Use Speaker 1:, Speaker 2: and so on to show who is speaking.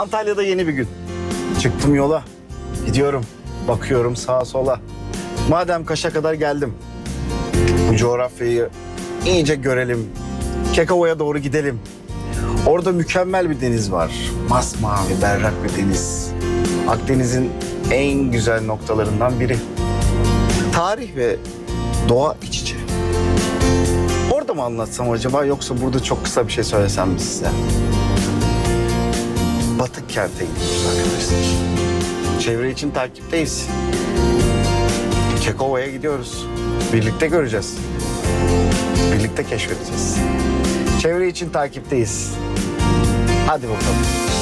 Speaker 1: Antalya'da yeni bir gün. Çıktım yola. Gidiyorum. Bakıyorum sağa sola. Madem Kaş'a kadar geldim. Bu coğrafyayı iyice görelim. Kekova'ya doğru gidelim. Orada mükemmel bir deniz var. Masmavi, berrak bir deniz. Akdeniz'in en güzel noktalarından biri. Tarih ve doğa iç içe. Orada mı anlatsam acaba, yoksa burada çok kısa bir şey söylesem mi size? Batık Kent'e gidiyoruz arkadaşlar. Çevre için takipteyiz. Kekova'ya gidiyoruz. Birlikte göreceğiz. Birlikte keşfedeceğiz. Çevre için takipteyiz. Hadi bakalım.